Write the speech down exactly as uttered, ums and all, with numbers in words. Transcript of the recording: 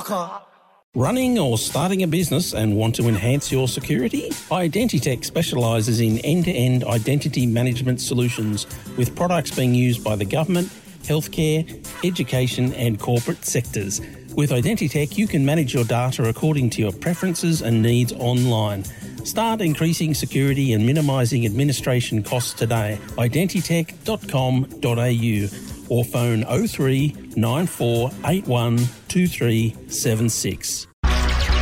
Sucker. Running or starting a business and want to enhance your security? Identitech specialises in end-to-end identity management solutions with products being used by the government, healthcare, education and corporate sectors. With Identitech, you can manage your data according to your preferences and needs online. Start increasing security and minimising administration costs today. identitech dot com dot a u or phone oh three nine four eight one two three seven six.